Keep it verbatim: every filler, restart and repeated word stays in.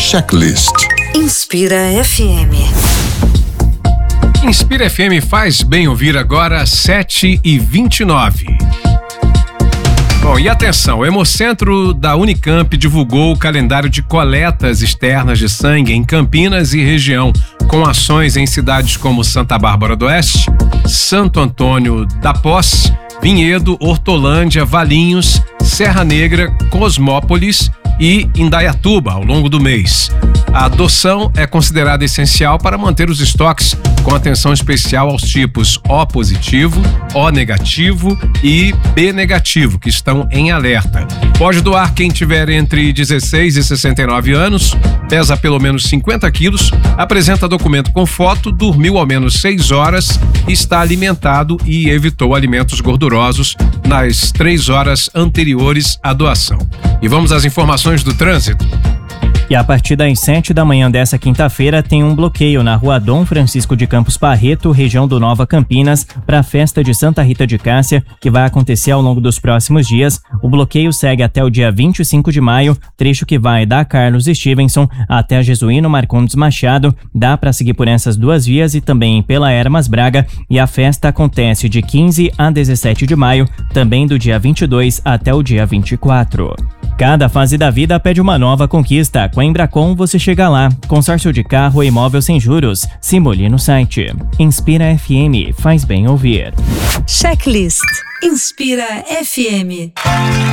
Checklist. Inspira F M. Inspira F M faz bem ouvir agora sete e vinte e nove. Bom, e atenção, o Hemocentro da Unicamp divulgou o calendário de coletas externas de sangue em Campinas e região, com ações em cidades como Santa Bárbara do Oeste, Santo Antônio da Posse, Vinhedo, Hortolândia, Valinhos, Serra Negra, Cosmópolis e Indaiatuba ao longo do mês. A adoção é considerada essencial para manter os estoques, com atenção especial aos tipos O positivo, O negativo e B negativo, que estão em alerta. Pode doar quem tiver entre dezesseis e sessenta e nove anos, pesa pelo menos cinquenta quilos, apresenta documento com foto, dormiu ao menos seis horas, está alimentado e evitou alimentos gordurosos nas três horas anteriores à doação. E vamos às informações do trânsito. E a partir das sete da manhã dessa quinta-feira tem um bloqueio na rua Dom Francisco de Campos Barreto, região do Nova Campinas, para a festa de Santa Rita de Cássia, que vai acontecer ao longo dos próximos dias. O bloqueio segue até o dia vinte e cinco de maio, trecho que vai da Carlos Stevenson até a Jesuíno Marcondes Machado. Dá para seguir por essas duas vias e também pela Hermas Braga. E a festa acontece de quinze a dezessete de maio, também do dia vinte e dois até o dia vinte e quatro. Cada fase da vida pede uma nova conquista. Com a Embracon você chega lá. Consórcio de carro ou imóvel sem juros. Simule no site. Inspira F M. Faz bem ouvir. Checklist. Inspira F M.